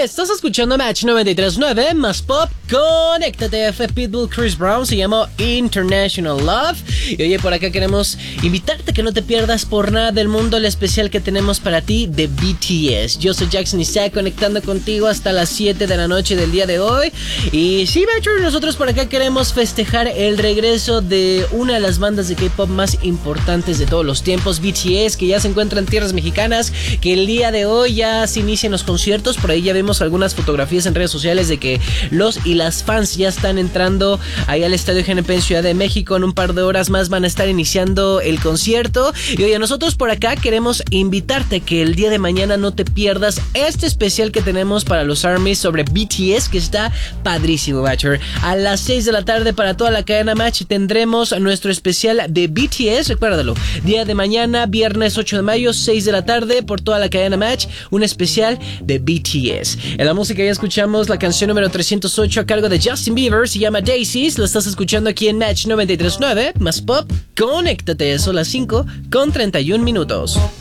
Estás escuchando Match 93.9 más pop. Conéctate. Fue Pitbull, Chris Brown, se llamó International Love. Y oye, por acá queremos invitarte a que no te pierdas por nada del mundo el especial que tenemos para ti de BTS. Yo soy Jackson Isaac, conectando contigo hasta las 7 de la noche del día de hoy. Y sí, Matcher, nosotros por acá queremos festejar el regreso de una de las bandas de K-pop más importantes de todos los tiempos, BTS, que ya se encuentra en tierras mexicanas, que el día de hoy ya se inician los conciertos. Por ahí ya vemos algunas fotografías en redes sociales de que los y las fans ya están entrando ahí al Estadio GNP en Ciudad de México. En un par de horas más van a estar iniciando el concierto. Y oye, nosotros por acá queremos invitarte que el día de mañana no te pierdas este especial que tenemos para los ARMYs sobre BTS, que está padrísimo, Batcher. A las 6 de la tarde para toda la cadena Match tendremos nuestro especial de BTS. Recuérdalo, día de mañana, viernes 8 de mayo, 6 de la tarde por toda la cadena Match, un especial de BTS. En la música ya escuchamos la canción número 308 a cargo de Justin Bieber, se llama Daisies. Lo estás escuchando aquí en Match 93.9 más pop. Conéctate, son las 5:31.